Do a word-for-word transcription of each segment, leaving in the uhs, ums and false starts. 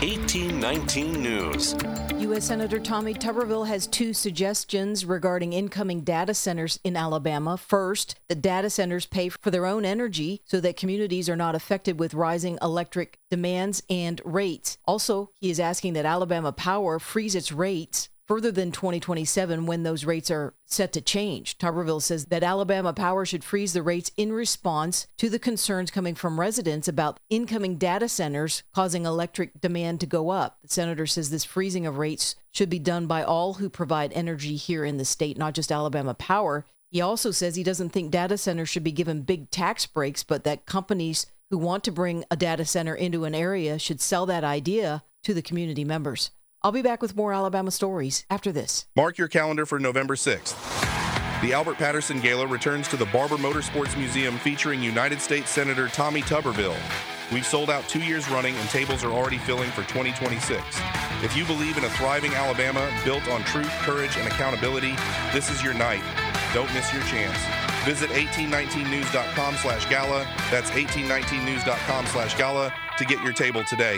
eighteen nineteen News. U S Senator Tommy Tuberville has two suggestions regarding incoming data centers in Alabama. First, the data centers pay for their own energy so that communities are not affected with rising electric demands and rates. Also, he is asking that Alabama Power freeze its rates further than twenty twenty-seven when those rates are set to change. Tuberville says that Alabama Power should freeze the rates in response to the concerns coming from residents about incoming data centers causing electric demand to go up. The senator says this freezing of rates should be done by all who provide energy here in the state, not just Alabama Power. He also says he doesn't think data centers should be given big tax breaks, but that companies who want to bring a data center into an area should sell that idea to the community members. I'll be back with more Alabama stories after this. Mark your calendar for November sixth. The Albert Patterson Gala returns to the Barber Motorsports Museum featuring United States Senator Tommy Tuberville. We've sold out two years running and tables are already filling for twenty twenty-six. If you believe in a thriving Alabama built on truth, courage, and accountability, this is your night. Don't miss your chance. Visit eighteen nineteen news dot com slash gala. That's eighteen nineteen news dot com slash gala to get your table today.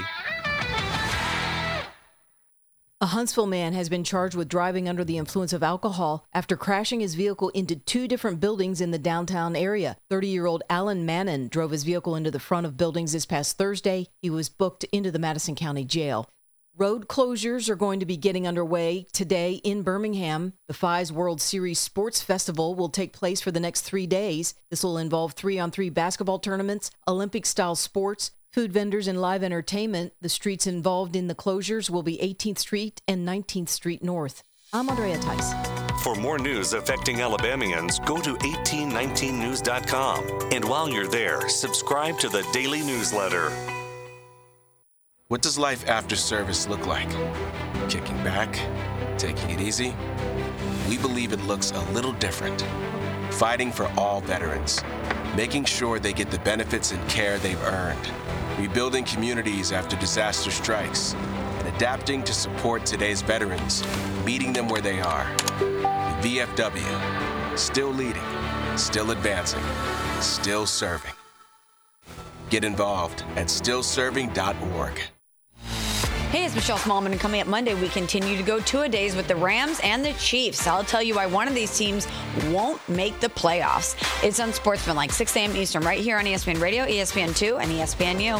A Huntsville man has been charged with driving under the influence of alcohol after crashing his vehicle into two different buildings in the downtown area. thirty-year-old Alan Mannon drove his vehicle into the front of buildings this past Thursday. He was booked into the Madison County Jail. Road closures are going to be getting underway today in Birmingham. The F I S World Series Sports Festival will take place for the next three days. This will involve three-on-three basketball tournaments, Olympic-style sports, food vendors, and live entertainment. The streets involved in the closures will be eighteenth Street and nineteenth Street North. I'm Andrea Tice. For more news affecting Alabamians, go to eighteen nineteen news dot com. And while you're there, subscribe to the daily newsletter. What does life after service look like? Kicking back? Taking it easy? We believe it looks a little different. Fighting for all veterans. Making sure they get the benefits and care they've earned. Rebuilding communities after disaster strikes. And adapting to support today's veterans. Meeting them where they are. The V F W. Still leading. Still advancing. Still serving. Get involved at still serving dot org. Hey, it's Michelle Smallman, and coming up Monday, we continue to go two-a-days with the Rams and the Chiefs. I'll tell you why one of these teams won't make the playoffs. It's Unsportsmanlike, six a.m. Eastern, right here on E S P N Radio, E S P N two, and E S P N U.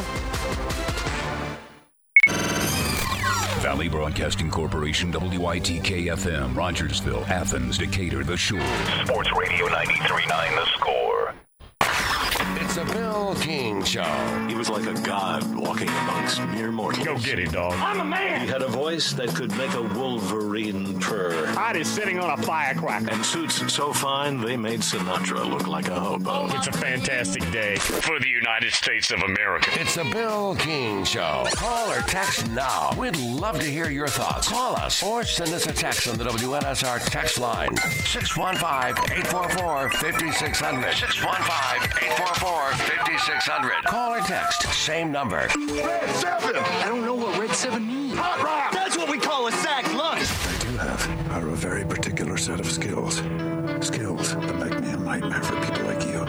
Valley Broadcasting Corporation, W I T K F M, Rogersville, Athens, Decatur, The Shore. Sports Radio ninety-three point nine, The Score. It's a Bill King Show. He was like a god walking amongst mere mortals. Go get it, dog. I'm a man. He had a voice that could make a wolverine purr. I'd is sitting on a firecracker. And suits so fine, they made Sinatra look like a hobo. It's a fantastic day for the United States of America. It's a Bill King Show. Call or text now. We'd love to hear your thoughts. Call us or send us a text on the W N S R text line. six one five, eight four four, five six zero zero. six one five, eight four four, five six zero zero. Call or text. Same number. Red seven. I don't know what Red seven means. Hot rock. That's what we call a sack lunch. I do have are a very particular set of skills. Skills that make me a nightmare for people like you.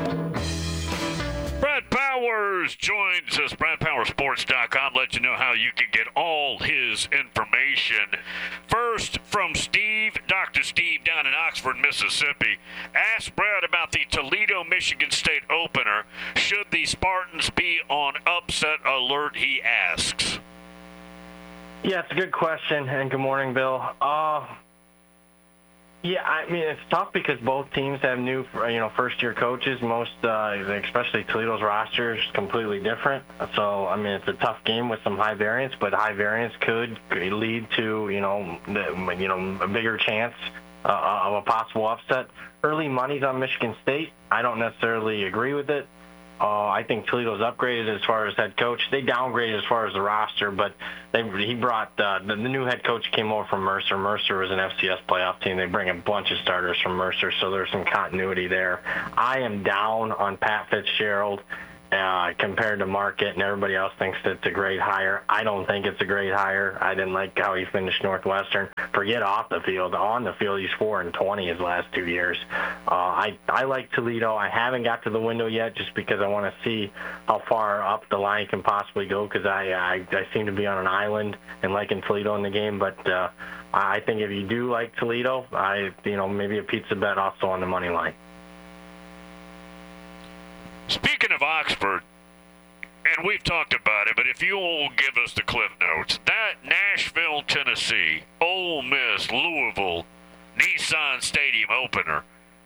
Brad Powers joins us. Brad Powers Sports dot com. Let you know how you can get all his information. First, from Steve, Doctor Steve down in Oxford, Mississippi. Ask Brad about the Toledo Michigan State opener. Should the Spartans be on upset alert, he asks. Yeah, it's a good question, and good morning, Bill. Uh, yeah, I mean, it's tough because both teams have new, you know, first-year coaches. Most, uh, especially Toledo's roster is completely different. So, I mean, it's a tough game with some high variance, but high variance could lead to, you know, the, you know, a bigger chance uh, of a possible upset. Early money's on Michigan State. I don't necessarily agree with it. Uh, I think Toledo's upgraded as far as head coach. They downgraded as far as the roster, but they he brought uh, the, the new head coach came over from Mercer. Mercer was an F C S playoff team. They bring a bunch of starters from Mercer, so there's some continuity there. I am down on Pat Fitzgerald uh, compared to Marquette, and everybody else thinks it's a great hire. I don't think it's a great hire. I didn't like how he finished Northwestern. forget off the field. On the field, he's four and twenty his last two years. Uh, I I like Toledo. I haven't got to the window yet, just because I want to see how far up the line can possibly go. Because I, I I seem to be on an island and liking Toledo in the game. But uh, I think if you do like Toledo, I you know maybe a pizza bet also on the money line. Speaking of Oxford, and we've talked about it, but if you'll give us the cliff notes, that Nashville, Tennessee, Ole Miss, Louisville, Nissan Stadium opener,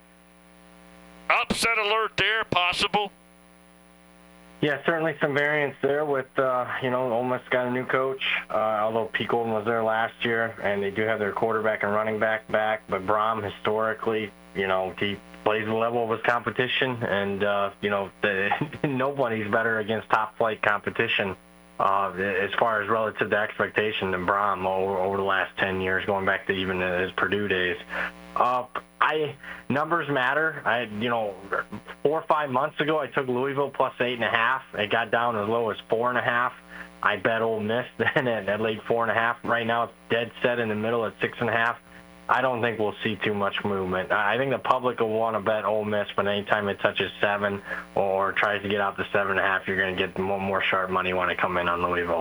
upset alert there, possible? Yeah, certainly some variance there with, uh, you know, Ole Miss got a new coach, uh, although Pete Golden was there last year, and they do have their quarterback and running back back, but Brom historically, you know, he plays the level of his competition, and, uh, you know, the, nobody's better against top-flight competition uh, as far as relative to expectation than Brom over, over the last ten years, going back to even his Purdue days. Uh, I numbers matter. I, you know, four or five months ago, I took Louisville plus eight and a half. It got down as low as four and a half. I bet Ole Miss then at, at late four and a half. Right now, it's dead set in the middle at six and a half. I don't think we'll see too much movement. I think the public will want to bet Ole Miss, but anytime it touches seven or tries to get out to seven and a half, you're going to get more, more sharp money when it come in on Louisville.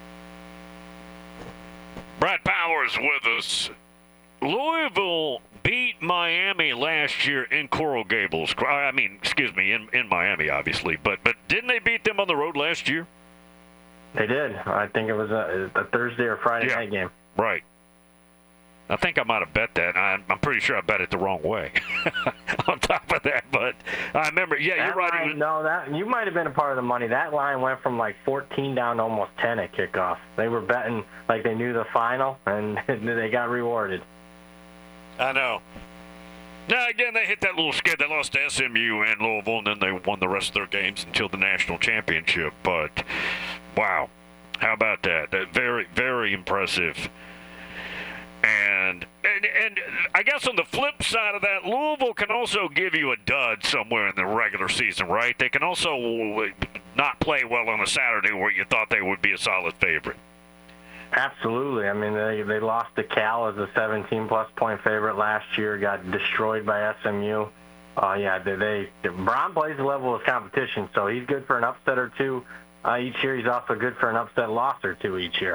Brad Powers with us. Louisville beat Miami last year in Coral Gables. I mean, excuse me, in, in Miami, obviously. But but didn't they beat them on the road last year? They did. I think it was a, a Thursday or Friday yeah, night game. Right. I think I might have bet that. I'm, I'm pretty sure I bet it the wrong way. On top of that, but I remember. Yeah, that you're right. Line, was, no, that you might have been a part of the money. That line went from like fourteen down to almost ten at kickoff. They were betting like they knew the final, and they got rewarded. I know. Now, again, they hit that little skid. They lost to S M U and Louisville, and then they won the rest of their games until the national championship. But, wow. How about that? That very, very impressive. And, and and I guess on the flip side of that, Louisville can also give you a dud somewhere in the regular season, right? They can also not play well on a Saturday where you thought they would be a solid favorite. Absolutely. I mean, they they lost to Cal as a seventeen-plus point favorite last year, got destroyed by S M U. Uh, yeah, they, they Brom plays the level of competition, so he's good for an upset or two uh, each year. He's also good for an upset loss or two each year.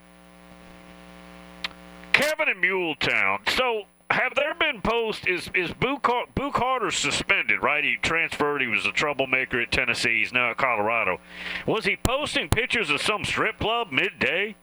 Kevin in Muletown. So, have there been posts? Is is Boo, Car- Boo Carter suspended? Right, he transferred. He was a troublemaker at Tennessee. He's now at Colorado. Was he posting pictures of some strip club midday?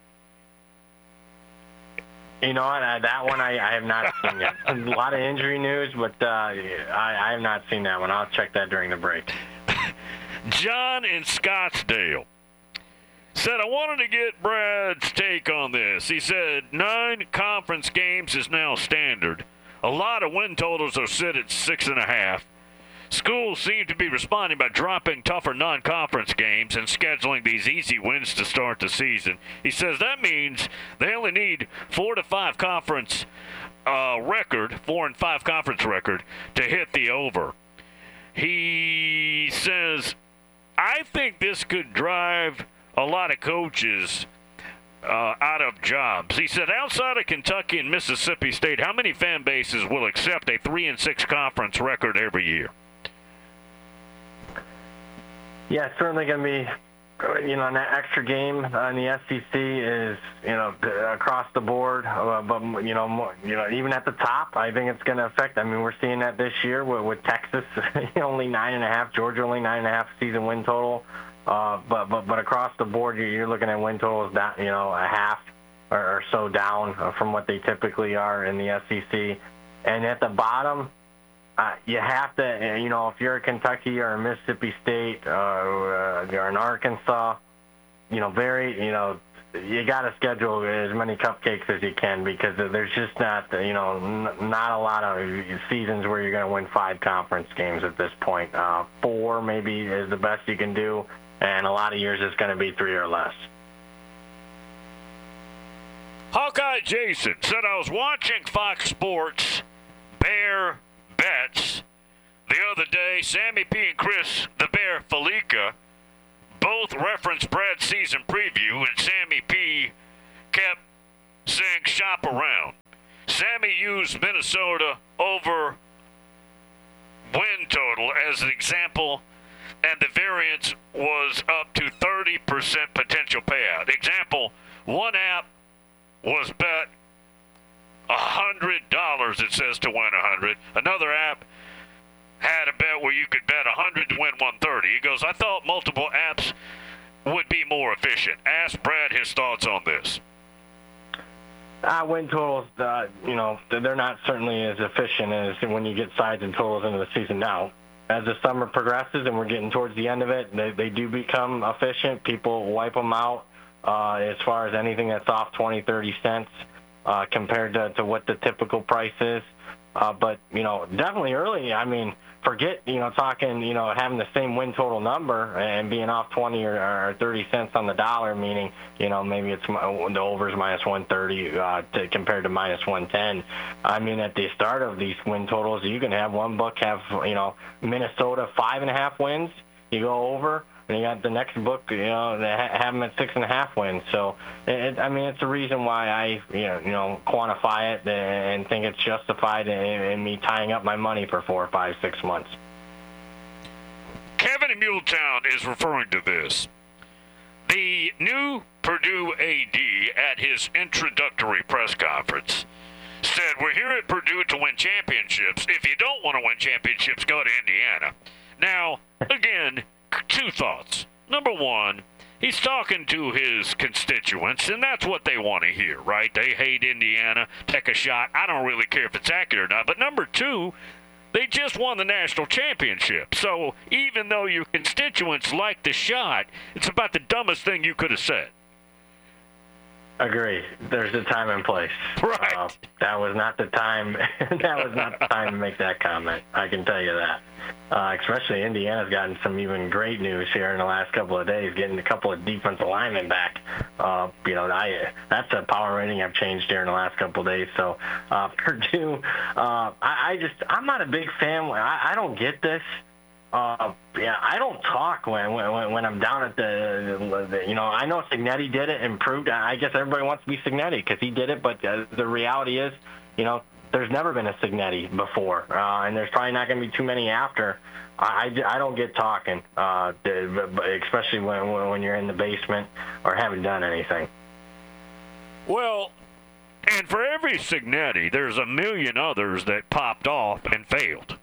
You know what? That one I, I have not seen yet. A lot of injury news, but uh, I, I have not seen that one. I'll check that during the break. John in Scottsdale said, I wanted to get Brad's take on this. He said, nine conference games is now standard. A lot of win totals are set at six and a half. Schools seem to be responding by dropping tougher non-conference games and scheduling these easy wins to start the season. He says that means they only need four to five conference uh, record, four and five conference record to hit the over. He says, I think this could drive a lot of coaches uh, out of jobs. He said, outside of Kentucky and Mississippi State, how many fan bases will accept a three and six conference record every year? Yeah, it's certainly going to be, you know, an extra game in the S E C is, you know, across the board. Uh, but, you know, more, you know, even at the top, I think it's going to affect. I mean, we're seeing that this year with, with Texas, only nine and a half, Georgia only nine and a half season win total. Uh, but, but, but across the board, you're, you're looking at win totals down, you know, a half or, or so down from what they typically are in the S E C. And at the bottom, Uh, you have to, you know, if you're a Kentucky or a Mississippi State uh, or uh, an Arkansas, you know, very, you know, you got to schedule as many cupcakes as you can because there's just not, you know, n- not a lot of seasons where you're going to win five conference games at this point. Uh, four maybe is the best you can do, and a lot of years it's going to be three or less. Hawkeye Jason said, I was watching Fox Sports Bear Bets the other day. Sammy P and Chris the Bear Felica both referenced Brad's season preview, and Sammy P kept saying shop around. Sammy used Minnesota over win total as an example, and the variance was up to thirty percent potential payout. Example, one app was bet one hundred dollars, it says, to win one hundred. Another app had a bet where you could bet one hundred to win one hundred thirty. He goes, I thought multiple apps would be more efficient. Ask Brad his thoughts on this. Uh, win totals, uh, you know, they're not certainly as efficient as when you get sides and totals into the season now. As the summer progresses and we're getting towards the end of it, they, they do become efficient. People wipe them out uh, as far as anything that's off twenty, thirty cents uh, compared to, to what the typical price is. Uh, but, you know, definitely early, I mean, forget, you know, talking, you know, having the same win total number and being off twenty or, or thirty cents on the dollar, meaning, you know, maybe it's the overs minus one thirty uh, to, compared to minus one ten. I mean, at the start of these win totals, you can have one book have, you know, Minnesota five and a half wins. You go over, and you got the next book, you know, they have them at six and a half wins. So, it, I mean, it's the reason why I, you know, you know, quantify it and think it's justified in, in me tying up my money for four, five, six months. Kevin in Muletown is referring to this. The new Purdue A D at his introductory press conference said, we're here at Purdue to win championships. If you don't want to win championships, go to Indiana. Now, again, two thoughts. Number one, he's talking to his constituents, and that's what they want to hear, right? They hate Indiana, take a shot. I don't really care if it's accurate or not. But number two, they just won the national championship. So even though your constituents like the shot, it's about the dumbest thing you could have said. Agree. There's a time and place. Right. Uh, that was not the time. that was not the time to make that comment. I can tell you that. Uh, especially Indiana's gotten some even great news here in the last couple of days, getting a couple of defensive linemen back. Uh, you know, I, that's a power rating I've changed here in the last couple of days. So uh, Purdue, uh, I, I just, I'm not a big fan. I, I don't get this. Uh, yeah, I don't talk when, when when I'm down at the, the, you know, I know Cignetti did it and proved. I guess everybody wants to be Cignetti because he did it, but uh, the reality is, you know, there's never been a Cignetti before, uh, and there's probably not going to be too many after. I, I, I don't get talking, uh, especially when when you're in the basement or haven't done anything. Well, and for every Cignetti, there's a million others that popped off and failed.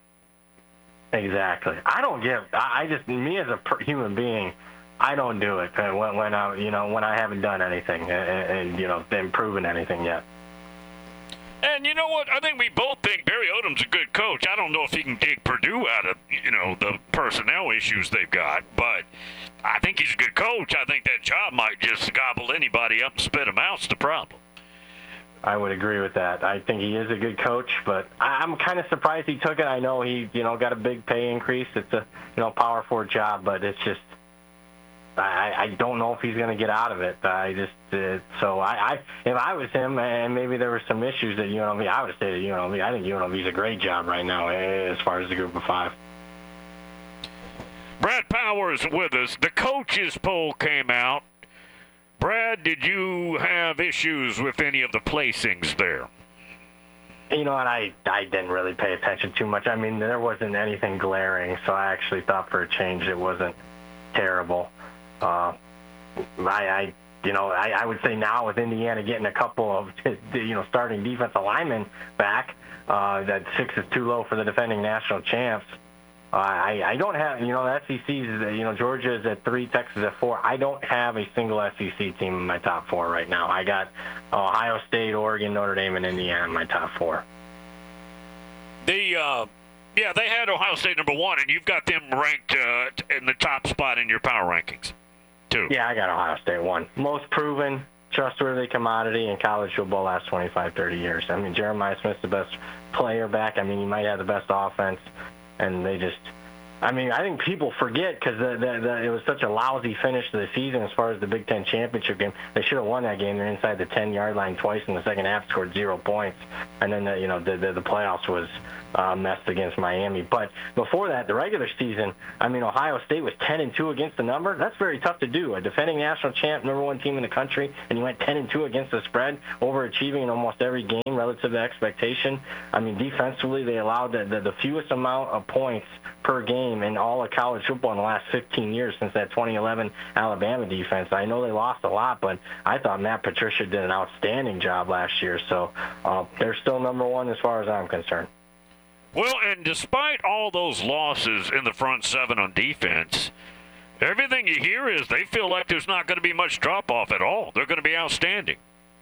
Exactly. I don't give. I just, me as a human being, I don't do it when, when I, you know, when I haven't done anything and, and you know, been proven anything yet. And you know what? I think we both think Barry Odom's a good coach. I don't know if he can dig Purdue out of, you know, the personnel issues they've got, but I think he's a good coach. I think that job might just gobble anybody up and spit him out's the problem. I would agree with that. I think he is a good coach, but I'm kind of surprised he took it. I know he, you know, got a big pay increase. It's a, you know, power forward job, but it's just, I, I don't know if he's going to get out of it. I just, uh, so I, I, if I was him, and maybe there were some issues at U N L V, I would say that U N L V. I think U N L V is a great job right now as far as the group of five. Brad Powers with us. The coaches poll came out. Brad, did you have issues with any of the placings there? You know, and I, I didn't really pay attention too much. I mean, there wasn't anything glaring, so I actually thought for a change it wasn't terrible. Uh, I, I, you know, I, I would say now with Indiana getting a couple of, you know, starting defensive linemen back, uh, that six is too low for the defending national champs. Uh, I, I don't have, you know, the S E C's, you know, Georgia is at three, Texas at four. I don't have a single S E C team in my top four right now. I got Ohio State, Oregon, Notre Dame, and Indiana in my top four. The, uh, yeah, they had Ohio State number one, and you've got them ranked uh, in the top spot in your power rankings, too. Yeah, I got Ohio State one. Most proven, trustworthy commodity in college football last twenty-five, thirty years. I mean, Jeremiah Smith's the best player back. I mean, he might have the best offense. And they just, I mean, I think people forget because the, the, the, it was such a lousy finish to the season as far as the Big Ten championship game. They should have won that game. They're inside the ten-yard line twice in the second half, scored zero points, and then the, you know the, the the playoffs was uh, messed against Miami. But before that, the regular season, I mean, Ohio State was ten and two against the number. That's very tough to do. A defending national champ, number one team in the country, and you went ten and two against the spread, overachieving in almost every game relative to expectation. I mean, defensively, they allowed the, the, the fewest amount of points per game in all of college football in the last fifteen years since that twenty eleven Alabama defense. I know they lost a lot, but I thought Matt Patricia did an outstanding job last year. So uh, they're still number one as far as I'm concerned. Well, and despite all those losses in the front seven on defense, everything you hear is they feel like there's not going to be much drop-off at all. They're going to be outstanding.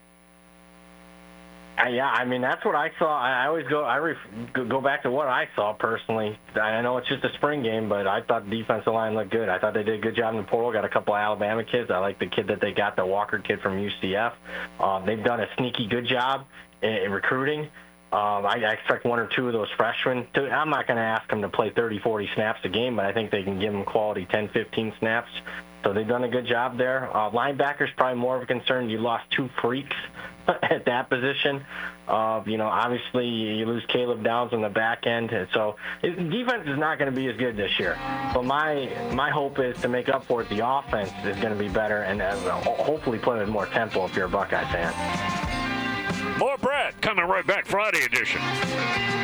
Uh, yeah, I mean, that's what I saw. I always go I ref, go back to what I saw personally. I know it's just a spring game, but I thought the defensive line looked good. I thought they did a good job in the portal. Got a couple of Alabama kids. I like the kid that they got, the Walker kid from U C F. Uh, they've done a sneaky good job in, in recruiting. Um, I, I expect one or two of those freshmen to, I'm not going to ask them to play thirty, forty snaps a game, but I think they can give them quality ten, fifteen snaps. So they've done a good job there. Uh, linebackers probably more of a concern. You lost two freaks at that position. Uh, you know, obviously you lose Caleb Downs on the back end. So it, defense is not going to be as good this year. But my my hope is to make up for it, the offense is going to be better and uh, hopefully play with more tempo if you're a Buckeye fan. More Brad coming right back, Friday edition.